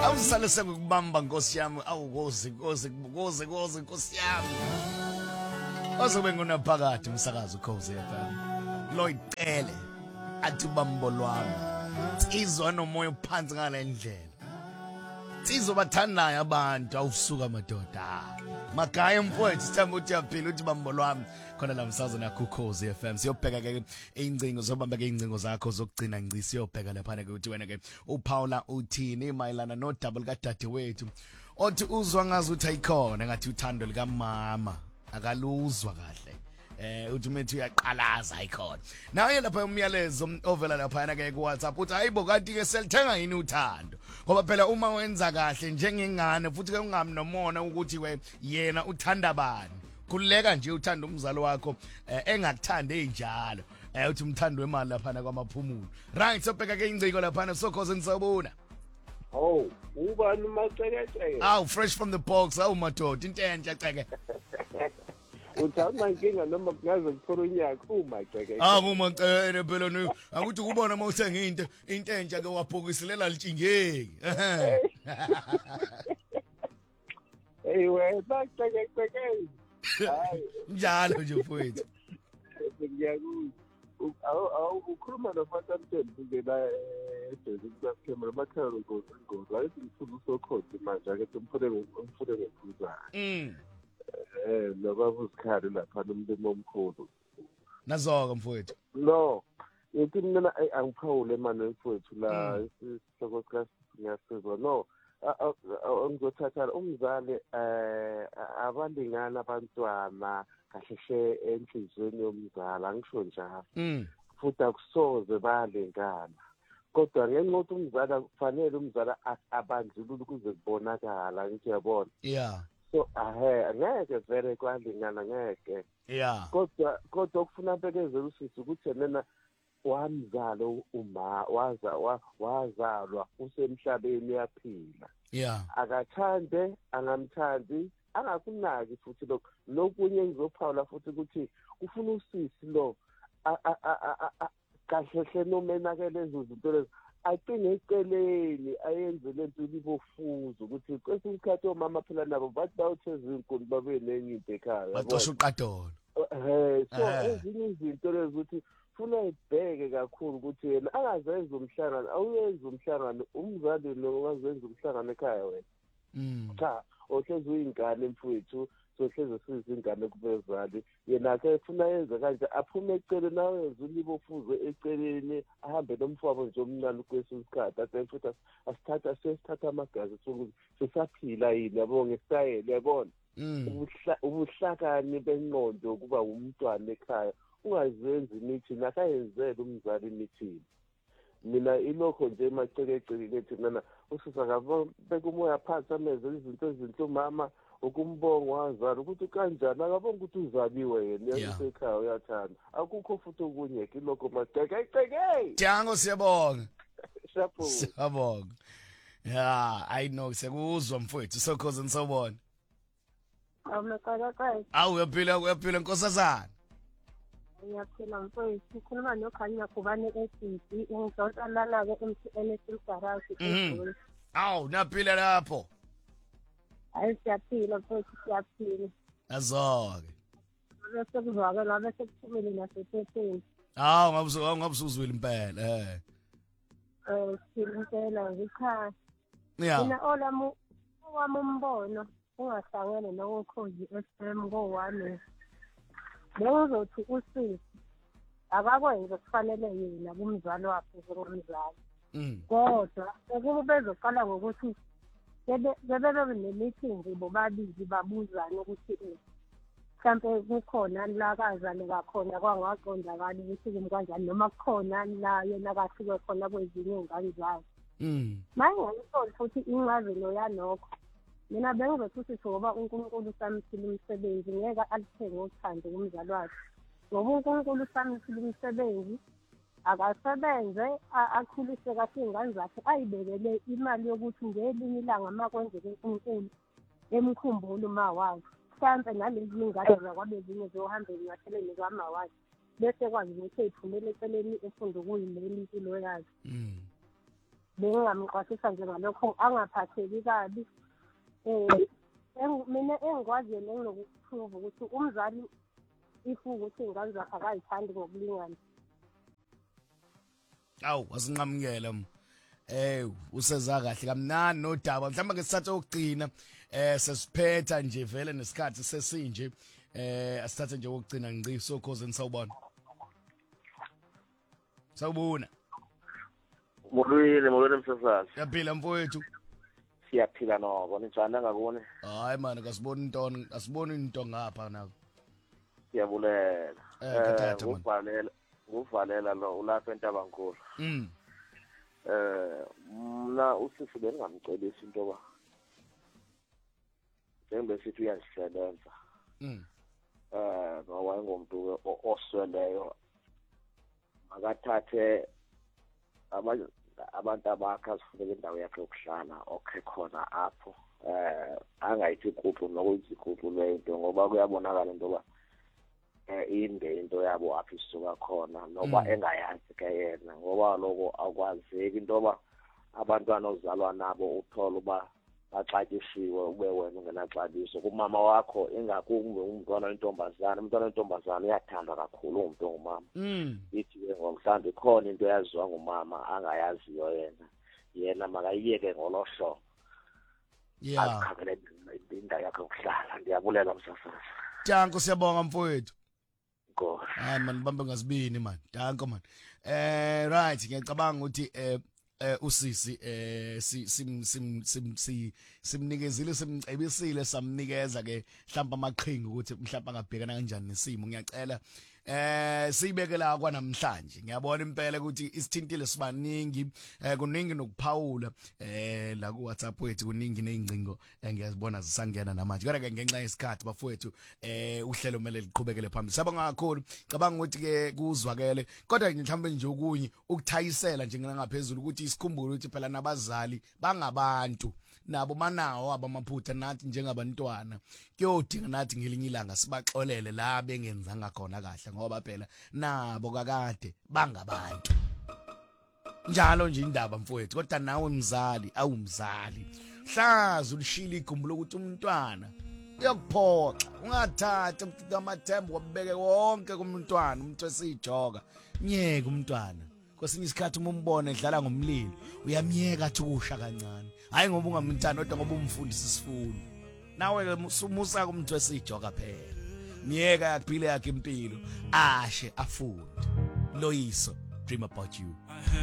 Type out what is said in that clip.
Awusale sekubamba Nkosi yami, awukozi Nkosi yami. Ozobe ngonaphakathi umsakazo Khosi FM. Lloyd Cele athi bambo lwami. Izwa nomoya phansi ngale ndlela. Sizobathandayo abantu awusuka madoda. Magaya mfowethu sithemba uthi yaphila uthi bambo lwami khona la msakazo naKhosi FM. Siyobheka ke ingcingo zobamba ke ingcingo zakho zokugcina ngci siyobheka lapha ke uthi wena ke uPaula uthini mayelana no double kadade wethu. Othi uzwa ngazi uthi ayikhona ngathi uthando lika mama akaluzwa kahle. Uthi umethi uyaqalaza ayikhona. Naye lapha umyalezo ovela lapha ke ku WhatsApp uthi hayibo kanti ke selithenga yini uthando. Ngoba phela uma wenza kahle njengengane futhi ke ungami nomona ukuthi we yena uthanda bani. Kuleka nje uthanda umzalo wakho engakuthande enjalo. Uthi umthando wemali lapha kwamaphumulo. Right sobheka ke ingciko lapha sokhoze nisabona. Oh, ubani macekeceke? Aw fresh from the box awu madoda into enhle ceke. Uthanda inkinga noma kungaze kuthola unyaka umacekeceke. Umacele phela no akuthi kubona mawuthenga into entsha ke wabhokisilela litshingeki. Hey wena macekeceke. Njalo nje mfowethu. Ngiyakuzwa. Ukhuluma noFantamthembu ngena edezi kuSeptember amakhaya ngokugoza ayithi ngifuna uSokhozi manje ake simfune ngephuzayo. Nobaba usikhali lapha nomlimo omkhulu. Nazoka mfowethu. No. Yithi mina angiphawule manje mfowethu la isihloko sika ngiyasizwa. No. Ngizothatha umzali abalingana abantwana kahle enhlizweni yomzali angisho njalo futhi akusoze balingana kodwa ngenxa ukuthi umzali kufanele umzali abandlulule ukuze kubonakala ngithi yabona so ngeke vele kwalingana ngeke kodwa okufuna bekezela usisi ukuthi yena wamzalo wazalwa usemhlabeni yaphila akathande angamthandi angakunaki futhi lokunye ngizophawula futhi ukuthi ufuna usisi lo kahle nomenakele lezo zinto lezi aqine eceleni ayenze lento libofuzo ukuthi kwesinye isikhathi omama phela nabo bathi bawutheza inkulu babe nenye into ekhaya badosha uqadolo so ezinye izinto lezi ukuthi funa ibheke kakhulu ukuthi yena angazenza umhlangano awuyenza umhlangano umzali lo wazenza umhlangano ekhaya wena cha ohlezi uyingane mfowethu sohlezi sizingane kubezali yena ke ufuna yenza kanje aphume eceleni nawenza ulibofuzo eceleni ahambe nomfowabo nje omncane kwesinye isikhathi athi futhi asithatha amagazi sokuthi sisaphila yini yabo ngesayele yabona ubuhlakani bengqondo kuba umntwana ekhaya ungazenzi imithi nakayenzele umzali imithi mina ilokho nje macekeceke lethi mina usisa ngabo bekumoya phansi ameze izinto ezinhle mama ukumbonga wazala ukuthi kanjani akabonga ukuthi uzaliwe yena esekhaya uyathanda akukho futhi okunye kilokho macekeceke Jango siyabonga shapo siyabonga I know sekuzwa mfowethu Sokhoze nisobona uyaphila nkosazana Ngiyaphila mfowethu ukhuluma noKhanya Khubane eSidi ngizotsalana ke MTN garage naphila lapho hayi siyaphila mfowethu siyaphila azoke bese kuzwakala la bese kuphumile nasephepheni ngabuzuzwile impela siphila ngikhaya mina wami umbono ungahlangene noKhozi FM ko1 Bengizothi usisi akakwenze kufanele yena kumzali wakhe njengomzali. Kodwa ukuba bezoqala ngokuthi bebe ne-meeting bobabili babuzane ukuthi mhlambe kukhona la kazane ngakhona kwangaqondakala ukuthi kumkanjani noma kukhona la yena kafike khona kwezinye ingane zakhe. Manje futhi incazelo yanokho mina bengizothi usisi ngoba uNkulunkulu usamthile umsebenzi ngeke alithenge uthando kumzali wakhe ngoba uNkulunkulu usamthile umsebenzi akasebenze akhulise kahle ingane zakhe ayibekele imali yokuthi ngelinye ilanga makwenzeke uNkulunkulu emkhumbulo uma wakhe mhlambe nalezi ingane zakwabezinye zohambeni ngahleleni kwama wakhe bese kwazi ukuthi ephumele eceleni efunda ukuyimela impilo yakhe bengingamqwashisa nje ngalokho angaphatheki kabi. Mina engikwaziyo nenginokuprove ukuthi umzali ifu ukuthi ingane zakhe akayithandi ngokulingana. Awu wasinqamukela useza kahle kamnani nodaba mhlawumbe ngesithathu okugcina sesiphetha nje vele nesikhathi sesinje asithathe nje ukugcina ngci sokhosini sawubona molweni msasazi yaphila mfowethu siyaphila noko ninjani ngakuni hayi man asiboni into ngapha nako siyabulela nguvalela lo ulapha eNtabankulu mna usisi bengamcebisa into ba njengoba sithi uyazisebenza ngoba ngomuntu osweleyo akathathe abantu abakhe azifunele indawo yakhe yokuhlala okhe khona apho angayithi igubhu nokuyithi igubhu lento ngoba kuyabonakala into ba inde into yabo apho isuka khona noba engayazi ke yena ngoba lokho akwazeki into ba abantwana ozalwa nabo uthola uba baxatyisiwe ube wena ungenaxabiso kumama wakho ingakumbe umntwana wentombazana uyathanda kakhulu umuntu ongumama ithi ke ngomhlanje khona into yaziwa ngumama angayaziyo yena makayiyeke ngolosho azikhangele indawo yakhe yokuhlala ndiyabulela msasazi Danko siyabonga mfowethu hayi man bambe ngasibini man danko man right ngiyacabanga ukuthi usisi simnikezile simcebisile samnikeza ke mhlawumbe amaqhinga ukuthi mhlawumbe angabhekana kanjani nesimo ngiyacela siyibeke la kwanamhlanje ngiyabona impela ukuthi isithintile sibaningi kuningi nokuphawula la ku WhatsApp wethu kuningi nezingcingo ngiyazibona zisangena namanje kodwa ke ngenxa yesikhathi bafowethu uhlelo kumele liqhubekele phambili sabonga kakhulu cabanga ukuthi ke kuzwakele kodwa mhlawumbe nje okunye ukuthayisela nje ngaphezulu ukuthi isikhumbulo ukuthi phela nabazali bangabantu nabo manawo abamaphutha nathi njengabantwana kuyodinga nathi ngelinye ilanga sibaxolele la bengenzanga khona kahle ngoba phela nabo kakade bangabantu njalo nje indaba mfowethu kodwa nawe mzali awumzali hlazo lishila igumbulo ukuthi umntwana uyakuphoxa ungathatha amathembu wabeke wonke kumntwana umuntu esijoka nyeke umntwana kwesinye isikhathi umbone edlala ngomlilo uyamyeka athi usha kancane hayi ngoba ungamntana kodwa ngoba umfundisi isifundo nawe umusa kumuntu esijoka phela myeka yaphile yakhe impilo ashe afunde loyiso dream about you